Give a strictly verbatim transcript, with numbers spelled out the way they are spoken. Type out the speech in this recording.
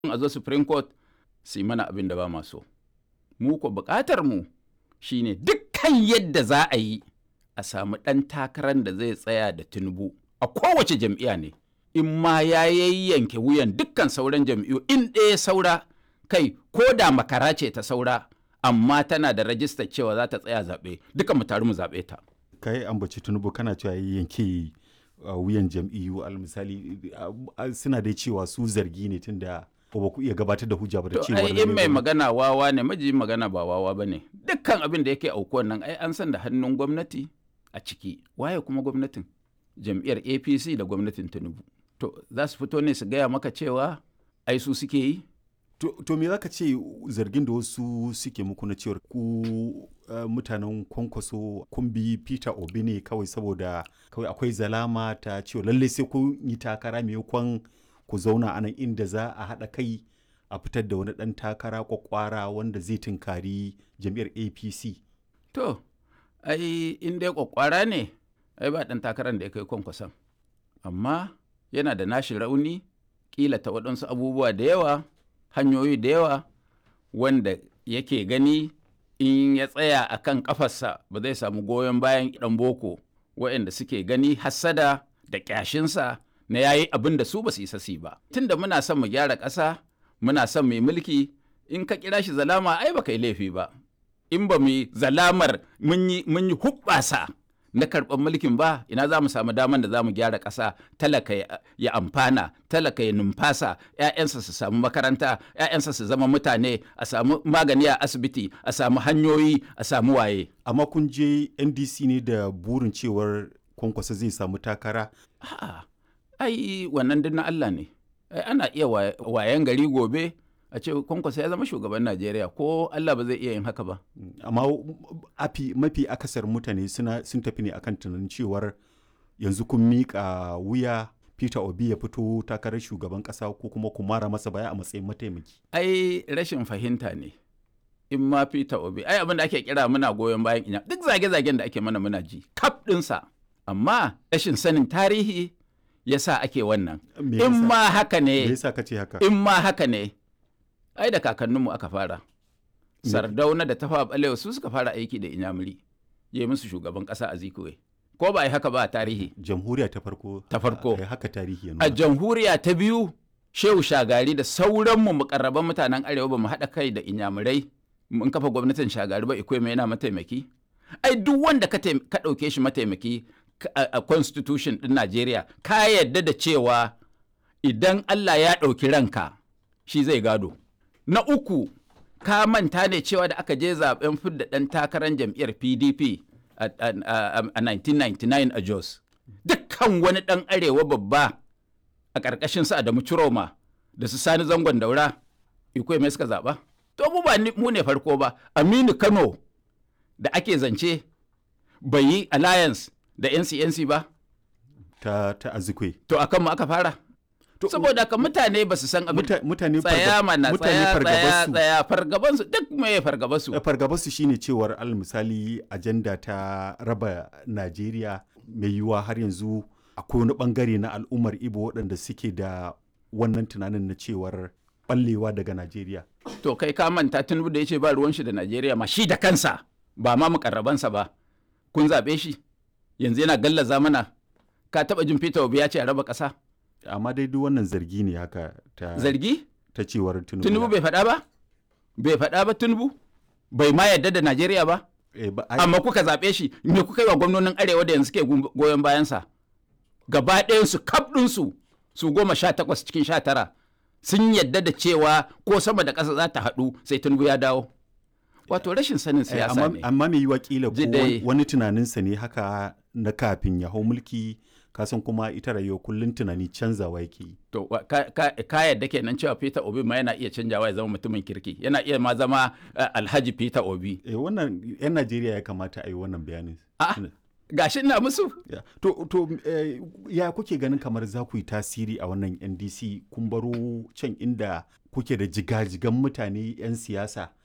a zo Supreme Court su yi mana abin da ba ma so. Mu ko buƙatar mu shine dukkan yadda za a yi a samu ɗan takarar da zai tsaya da Tinubu a kowace jam'iyya ne. In ma ya yayyanke wuyan dukkan sauran jam'iyyu in ɗaya saura kai ko da makara ce ta saura amma tana da rajistar cewa za ta tsaya zaɓe duka mu taru mu zaɓe ta. Kai ambaci Tinubu kana cewa yanke uh, wuyan jam'iyyu al misali uh, suna dai cewa su zargi ne tunda ba ku iya gabatar da hujja ba da cewa ai in mai magana wawa ne maji magana ba wawa bane dukkan abin da yake aukuwan nan ai an san da hannun gwamnati a ciki waye kuma gwamnatin jam'iyyar A P C da gwamnatin Tinubu to za su fito ne su gaya maka cewa ai su suke yi to, to me zaka ce zargin da wasu suke muku na cewar ku uh, mutanen Kwankwaso kun bi Peter Obi ne kawai saboda kawai akwai zalama ta cewa lalle sai kun yi takara maimakon ku zauna a nan inda za a haɗa kai a fitar da wani ɗan takara kwakwara wanda zai tunkari jam'iyyar A P C. To, ai in dai kwakwara ne, ai ba ɗan takarar da ya kai Kwankwason. Amma yana da nashi rauni, ƙila ta waɗansu abubuwa da yawa, hanyoyi da yawa, wanda yake gani in ya tsaya a kan ƙafarsa ba zai samu goyon bayan ɗan boko, waɗanda suke gani hassada da ƙyashinsa na yayi abin da su ba su isa su ba. Tunda muna son mu gyara ƙasa, muna son mu yi mulki, in ka kira shi zalama ai ba kai laifi ba. In ba mu yi zalamar mun yi mun yi hubbasa na karɓar mulkin ba, ina za mu samu daman da za mu gyara ƙasa, talaka ya amfana, talaka ya numfasa, ‘ya'yansa su samu makaranta, ‘ya'yansa su zama mutane, a samu magani a asibiti, a samu hanyoyi, a samu waye. Amma kun je N D C ne da burin cewar Kwankwaso zai samu takara? A'a. ai wannan duk na Allah ne ai ana iya wayan gari gobe a ce Kwankwaso ya zama shugaban Najeriya ko Allah ba zai iya yin haka ba amma afi mafi akasar mutane suna sun tafi ne akan tunanin cewar yanzu kun miƙa wuya Peter Obi ya fito takarar shugaban ƙasa ko kuma ku mara masa baya a matsayin mataimaki. Ai rashin fahimta ne in ma Peter Obi ai abin da ake kira muna goyon bayan inya duk zage-zagen da ake mana muna ji kaf ɗinsa amma rashin sanin tarihi yasa ake wannan in ma haka ne in ma haka ne ai da kakanninmu aka fara Sardauna da Tafawa Balewa su suka fara aiki da Inyamuri yayi musu shugaban kasa a Zikowe ko ba ai haka ba a tarihi jamhuriya ta farko ta farko haka tarihi a jamhuriya ta biyu Shehu Shagari da sauranmu mukarraban mutanen arewa ba mu haɗa kai da Inyamurai mun kafa gwamnatin Shagari ba Ikweme yana mataimaki ai duk wanda ka ɗauke shi mataimaki a constitution ɗin Najeriya ka yarda da cewa idan Allah ya ɗauki ranka shi zai gado. Na uku ka manta ne cewa da aka je zaben fidda ɗan takarar jam'iyyar P D P a nineteen ninety-nine a Jos. Dukkan wani ɗan arewa babba a ƙarƙashin su Adamu Ciroma da su Sani Zangon Daura Ikweme suka zaɓa. To mu ba mu ne farko ba Aminu Kano da ake zance bai yi alliance da N C N C ba? Ta, ta azikwe. To a kanmu aka fara. To, saboda ka mutane ba su san abin mutane tsaya mana tsaya tsaya tsaya fargabansu duk mai fargabansu. Fargabansu shine cewar al misali ajanda ta raba Najeriya mai yiwuwa har yanzu akwai wani bangare na al'ummar Ibo waɗanda suke da wannan tunanin na cewar ballewa daga Najeriya. To kai ka manta Tinubu da ya ce ba ruwan shi da Najeriya ma shi da kansa ba ma mukarrabansa ba. Kun zaɓe shi? Yanzu yana gallaza mana ka taba jin Peter Obi ya ce a raba ƙasa amma dai duk wannan zargi ne haka ta zargi ta cewar Tinubu Tinubu bai faɗa ba bai faɗa ba Tinubu bai ma yarda da Najeriya ba e, ba ai... amma kuka zaɓe shi me kuka yi wa gwamnonin arewa da yanzu ke goyon bayansa gaba ɗayan su kaf ɗin su su goma sha takwas cikin sha tara sun yarda da cewa ko sama da ƙasa za ta haɗu sai Tinubu ya dawo wato rashin sanin siyasa ne amma mai yiwa kila ko wani tunaninsa ne haka na kafin ya hau mulki kasan kuma ita rayuwa kullum tunani canzawa yake yi. To ka, ka, ka yadda kenan cewa Peter Obi ma yana iya canjawa ya zama mutumin kirki yana iya ma zama uh, Alhaji Peter Obi. Eh wannan yan Najeriya ya kamata a yi wannan bayanin. Ah gashi ina musu. Yeah. To, to eh, ya kuke ganin kamar za ku yi tasiri a wannan N D C kun baro can inda kuke da jigajigan mutane yan siyasa